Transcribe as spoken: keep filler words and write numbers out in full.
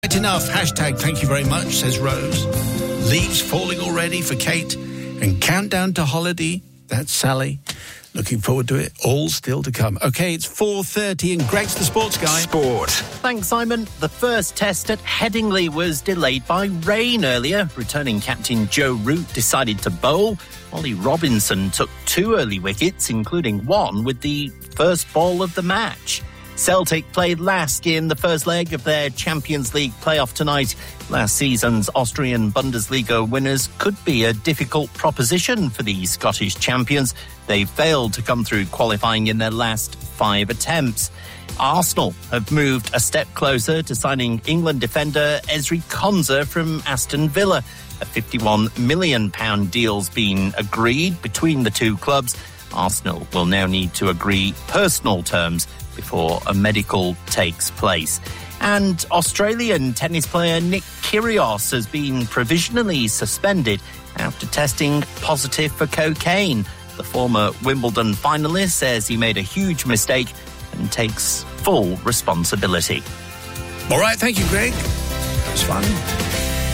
Right enough. Hashtag thank you very much, says Rose. Leaves falling already for Kate. And countdown to holiday. That's Sally. Looking forward to it. All still to come. OK, it's four thirty and Greg's the sports guy. Sport. Thanks, Simon. The first test at Headingley was delayed by rain earlier. Returning captain Joe Root decided to bowl. Ollie Robinson took two early wickets, including one with the first ball of the match. Celtic played Lask in the first leg of their Champions League playoff tonight. Last season's Austrian Bundesliga winners could be a difficult proposition for the Scottish champions. They failed to come through qualifying in their last five attempts. Arsenal have moved a step closer to signing England defender Ezri Konsa from Aston Villa. A fifty-one million pounds deal's been agreed between the two clubs. Arsenal will now need to agree personal terms before a medical takes place. And Australian tennis player Nick Kyrgios has been provisionally suspended after testing positive for cocaine. The former Wimbledon finalist says he made a huge mistake and takes full responsibility. All right, thank you, Greg. That was fun.